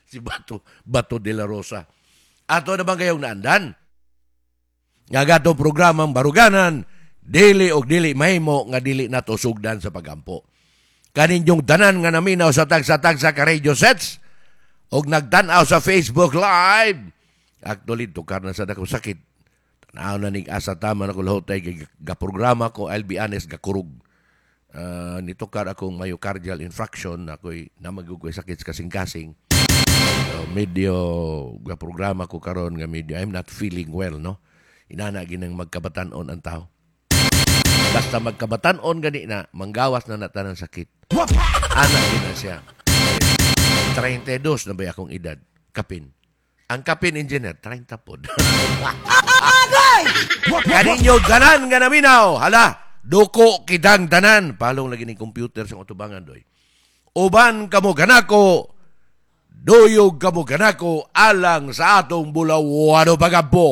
si Bato de la Rosa. Ato naman kayong naandan. Nga gato programang baruganan, dili og dili mahimo nga dili nato sugdan sa pagampo. Kaninyong tanan nga naminaw sa tagsa-tagsa ka radio sets og nagtan-aw sa Facebook Live. Actually, tukar na sa dakong sakit. Tanaw na ning asa tama na ko lahotay gaprograma ko, I'll be honest, gakurug. Nitukar akong myocardial infarction, ako'y namagugoy sakit sa kasing-kasing. Medyo gaprograma ko karon nga medyo I'm not feeling well, no? Inana ginang magkabatanon ang tao. Basta magkabatanon gani na, manggawas na natan ng sakit. Anak gina siya. 32 na ba akong edad? Kapin. Ang kapin engineer, 30 pod. Kaninyo tanan nga naminaw. Hala, duko kitang tanan. Palong lagi ni computer sa utubangan doy. Uban kamo ganako, duyog kamo ganako, alang sa atong bulawano pagampo.